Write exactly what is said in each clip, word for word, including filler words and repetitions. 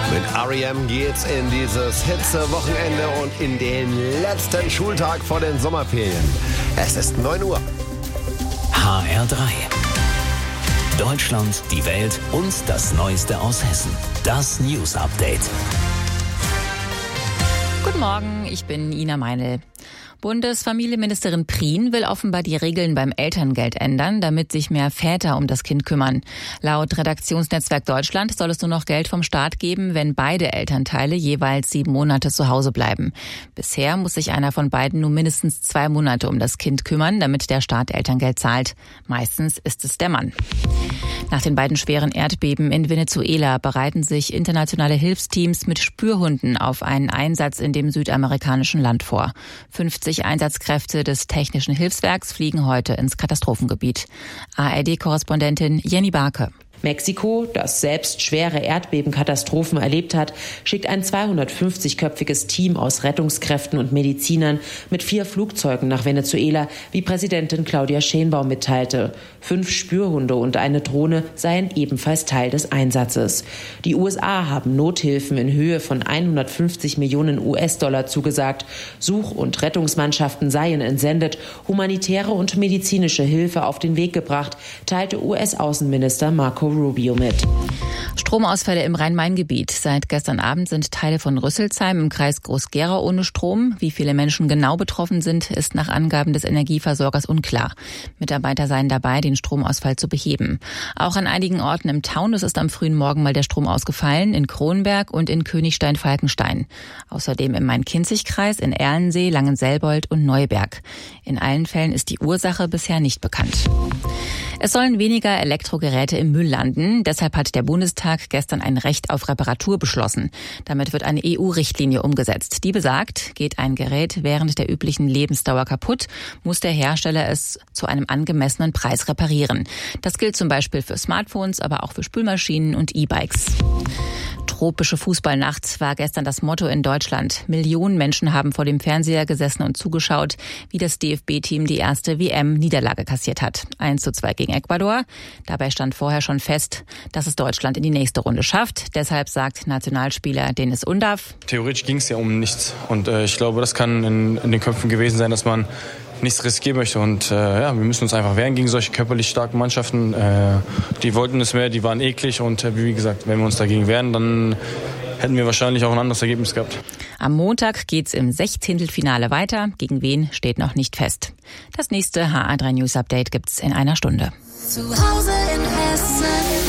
Mit R E M geht's in dieses Hitzewochenende und in den letzten Schultag vor den Sommerferien. Es ist neun Uhr. H R drei. Deutschland, die Welt und das Neueste aus Hessen. Das News Update. Guten Morgen, ich bin Ina Meinl. Bundesfamilienministerin Prien will offenbar die Regeln beim Elterngeld ändern, damit sich mehr Väter um das Kind kümmern. Laut Redaktionsnetzwerk Deutschland soll es nur noch Geld vom Staat geben, wenn beide Elternteile jeweils sieben Monate zu Hause bleiben. Bisher muss sich einer von beiden nur mindestens zwei Monate um das Kind kümmern, damit der Staat Elterngeld zahlt. Meistens ist es der Mann. Nach den beiden schweren Erdbeben in Venezuela bereiten sich internationale Hilfsteams mit Spürhunden auf einen Einsatz in dem südamerikanischen Land vor. fünfzig Einsatzkräfte des Technischen Hilfswerks fliegen heute ins Katastrophengebiet. A R D-Korrespondentin Jenny Barke. Mexiko, das selbst schwere Erdbebenkatastrophen erlebt hat, schickt ein zweihundertfünfzigköpfiges Team aus Rettungskräften und Medizinern mit vier Flugzeugen nach Venezuela, wie Präsidentin Claudia Sheinbaum mitteilte. Fünf Spürhunde und eine Drohne seien ebenfalls Teil des Einsatzes. Die U S A haben Nothilfen in Höhe von hundertfünfzig Millionen U S-Dollar zugesagt. Such- und Rettungsmannschaften seien entsendet, humanitäre und medizinische Hilfe auf den Weg gebracht, teilte U S-Außenminister Marco Rubio mit. Stromausfälle im Rhein-Main-Gebiet. Seit gestern Abend sind Teile von Rüsselsheim im Kreis Groß-Gerau ohne Strom. Wie viele Menschen genau betroffen sind, ist nach Angaben des Energieversorgers unklar. Mitarbeiter seien dabei, den Stromausfall zu beheben. Auch an einigen Orten im Taunus ist am frühen Morgen mal der Strom ausgefallen, in Kronberg und in Königstein-Falkenstein. Außerdem im Main-Kinzig-Kreis, in Erlensee, Langenselbold und Neuberg. In allen Fällen ist die Ursache bisher nicht bekannt. Es sollen weniger Elektrogeräte im Müll landen. Deshalb hat der Bundestag gestern ein Recht auf Reparatur beschlossen. Damit wird eine E U-Richtlinie umgesetzt. Die besagt, geht ein Gerät während der üblichen Lebensdauer kaputt, muss der Hersteller es zu einem angemessenen Preis reparieren. Das gilt zum Beispiel für Smartphones, aber auch für Spülmaschinen und E-Bikes. Tropische Fußballnacht war gestern das Motto in Deutschland. Millionen Menschen haben vor dem Fernseher gesessen und zugeschaut, wie das D F B-Team die erste W M-Niederlage kassiert hat. eins zu zwei gegen Ecuador. Dabei stand vorher schon fest, dass es Deutschland in die nächste Runde schafft. Deshalb sagt Nationalspieler Denis Undav: Theoretisch ging es ja um nichts. Und äh, ich glaube, das kann in, in den Köpfen gewesen sein, dass man nichts riskieren möchte. Und äh, ja, wir müssen uns einfach wehren gegen solche körperlich starken Mannschaften. Äh, die wollten es mehr, die waren eklig. Und äh, wie gesagt, wenn wir uns dagegen wehren, dann hätten wir wahrscheinlich auch ein anderes Ergebnis gehabt. Am Montag geht's im Sechzehntelfinale weiter. Gegen wen steht noch nicht fest. Das nächste H R drei News Update gibt's in einer Stunde. Zu Hause in Hessen.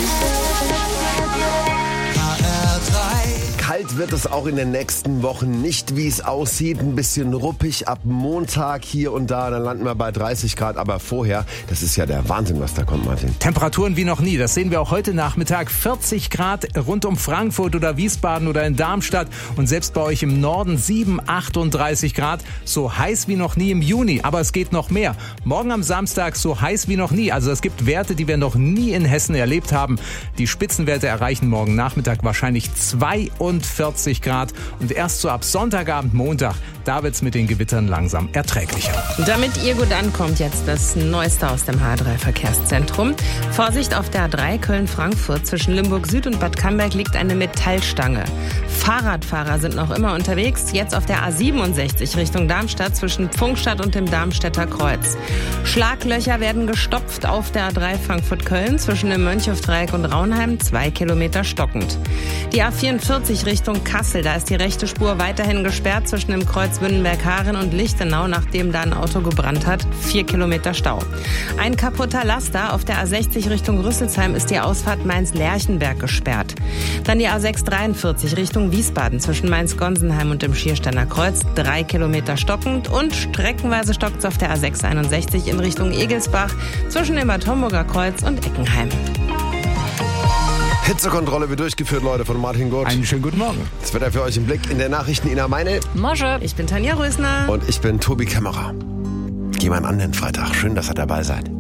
Kalt wird es auch in den nächsten Wochen nicht, wie es aussieht. Ein bisschen ruppig ab Montag hier und da. Dann landen wir bei dreißig Grad. Aber vorher, das ist ja der Wahnsinn, was da kommt, Martin. Temperaturen wie noch nie. Das sehen wir auch heute Nachmittag. vierzig Grad rund um Frankfurt oder Wiesbaden oder in Darmstadt. Und selbst bei euch im Norden sieben, achtunddreißig Grad. So heiß wie noch nie im Juni. Aber es geht noch mehr. Morgen am Samstag so heiß wie noch nie. Also es gibt Werte, die wir noch nie in Hessen erlebt haben. Die Spitzenwerte erreichen morgen Nachmittag wahrscheinlich zweiundvierzig Grad und erst so ab Sonntagabend, Montag, da wird's mit den Gewittern langsam erträglicher. Damit ihr gut ankommt, jetzt das Neueste aus dem H drei Verkehrszentrum. Vorsicht auf der A drei Köln-Frankfurt. Zwischen Limburg Süd und Bad Camberg liegt eine Metallstange. Fahrradfahrer sind noch immer unterwegs. Jetzt auf der A siebenundsechzig Richtung Darmstadt zwischen Pfungstadt und dem Darmstädter Kreuz. Schlaglöcher werden gestopft auf der A drei Frankfurt-Köln zwischen dem Mönchhofdreieck und Raunheim, zwei Kilometer stockend. Die A vierundvierzig Richtung Kassel, da ist die rechte Spur weiterhin gesperrt zwischen dem Kreuz Wünnenberg-Haaren und Lichtenau, nachdem da ein Auto gebrannt hat, vier Kilometer Stau. Ein kaputter Laster auf der A sechzig Richtung Rüsselsheim ist die Ausfahrt Mainz-Lerchenberg gesperrt. Dann die A sechshundertdreiundvierzig Richtung Wiesbaden zwischen Mainz-Gonsenheim und dem Schiersteiner Kreuz, drei Kilometer stockend und streckenweise stockt es auf der A sechshunderteinundsechzig in Richtung Egelsbach zwischen dem Bad Homburger Kreuz und Eckenheim. Hitzekontrolle wird durchgeführt, Leute, von Martin Gurt. Einen schönen guten Morgen. Das wird er für euch im Blick in den Nachrichten. Ina Meinl. Mosche. Ich bin Tanja Rösner. Und ich bin Tobi Kämmerer. Geh mal an den Freitag. Schön, dass ihr dabei seid.